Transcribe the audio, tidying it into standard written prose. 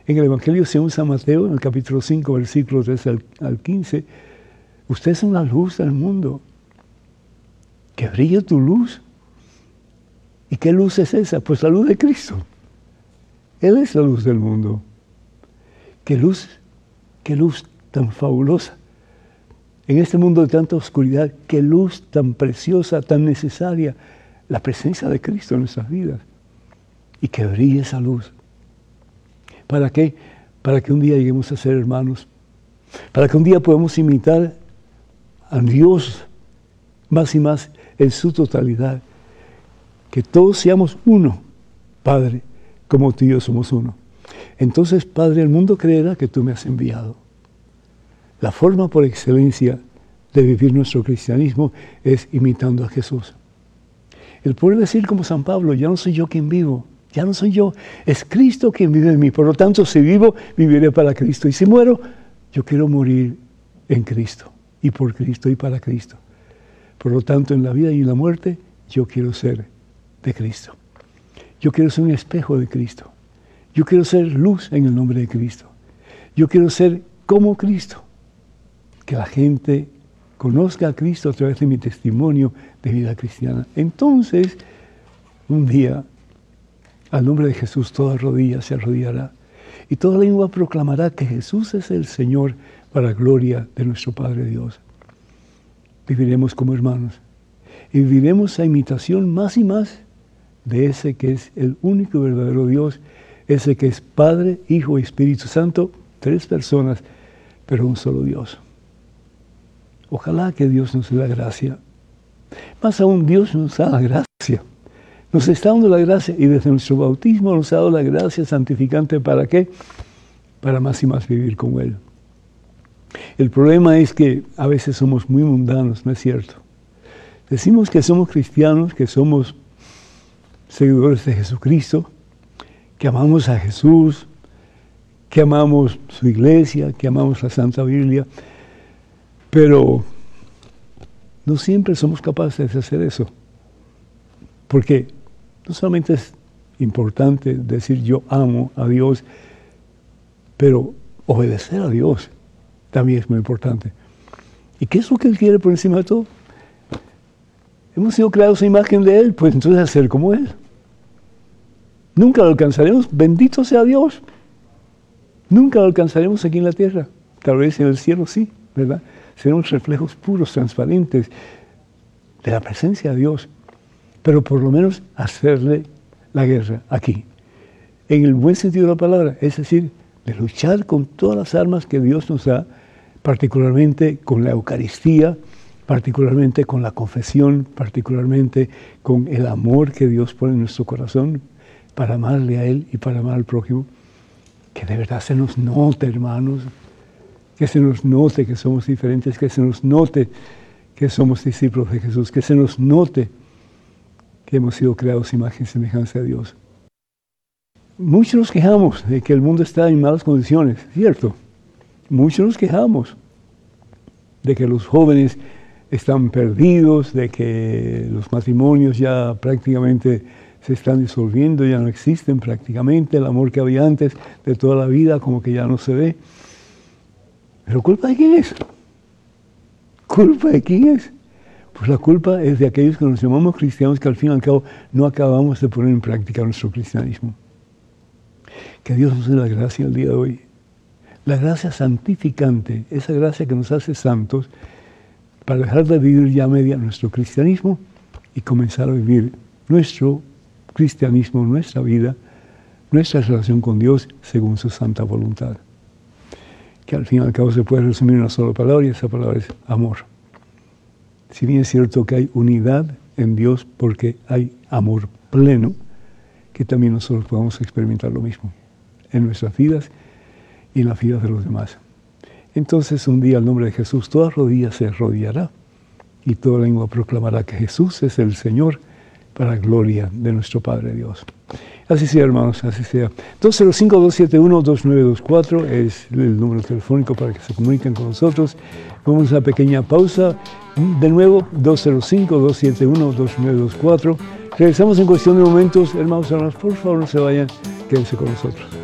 En el Evangelio según San Mateo, en el capítulo 5, versículos 13 al 15, ustedes son la luz del mundo. Que brille tu luz. ¿Y qué luz es esa? Pues la luz de Cristo. Él es la luz del mundo. Qué luz tan fabulosa. En este mundo de tanta oscuridad, qué luz tan preciosa, tan necesaria, la presencia de Cristo en nuestras vidas. Y que brille esa luz. ¿Para qué? Para que un día lleguemos a ser hermanos. Para que un día podamos imitar a Dios más y más en su totalidad. Que todos seamos uno, Padre, como tú y yo somos uno. Entonces, Padre, el mundo creerá que tú me has enviado. La forma por excelencia de vivir nuestro cristianismo es imitando a Jesús. El poder decir como San Pablo, ya no soy yo quien vivo, ya no soy yo, es Cristo quien vive en mí. Por lo tanto, si vivo, viviré para Cristo. Y si muero, yo quiero morir en Cristo, y por Cristo y para Cristo. Por lo tanto, en la vida y en la muerte, yo quiero ser de Cristo. Yo quiero ser un espejo de Cristo. Yo quiero ser luz en el nombre de Cristo. Yo quiero ser como Cristo. Que la gente conozca a Cristo a través de mi testimonio de vida cristiana. Entonces, un día, al nombre de Jesús, toda rodilla se arrodillará y toda lengua proclamará que Jesús es el Señor para gloria de nuestro Padre Dios. Viviremos como hermanos y viviremos a imitación más y más de ese que es el único y verdadero Dios, ese que es Padre, Hijo y Espíritu Santo, tres personas, pero un solo Dios. Ojalá que Dios nos dé la gracia. Más aún, Dios nos da la gracia. Nos está dando la gracia y desde nuestro bautismo nos ha dado la gracia santificante. ¿Para qué? Para más y más vivir con Él. El problema es que a veces somos muy mundanos, ¿no es cierto? Decimos que somos cristianos, que somos seguidores de Jesucristo, que amamos a Jesús, que amamos su iglesia, que amamos la Santa Biblia, pero no siempre somos capaces de hacer eso. Porque no solamente es importante decir yo amo a Dios, pero obedecer a Dios también es muy importante. ¿Y qué es lo que Él quiere por encima de todo? Hemos sido creados a imagen de Él, pues entonces hacer como Él. Nunca lo alcanzaremos, bendito sea Dios. Nunca lo alcanzaremos aquí en la tierra. Tal vez en el cielo sí, ¿verdad? Seremos reflejos puros, transparentes de la presencia de Dios. Pero por lo menos hacerle la guerra aquí. En el buen sentido de la palabra, es decir, de luchar con todas las armas que Dios nos da, particularmente con la Eucaristía, particularmente con la confesión, particularmente con el amor que Dios pone en nuestro corazón para amarle a Él y para amar al prójimo. Que de verdad se nos note, hermanos, que se nos note que somos diferentes, que se nos note que somos discípulos de Jesús, que se nos note que hemos sido creados imagen y semejanza de Dios. Muchos nos quejamos de que el mundo está en malas condiciones, ¿cierto? Muchos nos quejamos de que los jóvenes están perdidos, de que los matrimonios ya prácticamente se están disolviendo, ya no existen prácticamente, el amor que había antes de toda la vida como que ya no se ve. ¿Pero culpa de quién es? ¿Culpa de quién es? Pues la culpa es de aquellos que nos llamamos cristianos que al fin y al cabo no acabamos de poner en práctica nuestro cristianismo. Que Dios nos dé la gracia el día de hoy. La gracia santificante, esa gracia que nos hace santos para dejar de vivir ya media nuestro cristianismo y comenzar a vivir nuestro cristianismo, nuestra vida, nuestra relación con Dios según su santa voluntad. Que al fin y al cabo se puede resumir en una sola palabra y esa palabra es amor. Si bien es cierto que hay unidad en Dios porque hay amor pleno, que también nosotros podamos experimentar lo mismo en nuestras vidas y en las vidas de los demás. Entonces un día al nombre de Jesús toda rodilla se arrodillará y toda lengua proclamará que Jesús es el Señor para gloria de nuestro Padre Dios. Así sea, hermanos, así sea. 205-271-2924 es el número telefónico para que se comuniquen con nosotros. Vamos a una pequeña pausa. De nuevo, 205-271-2924. Regresamos en cuestión de momentos. Hermanos, hermanas, por favor no se vayan, quédense con nosotros.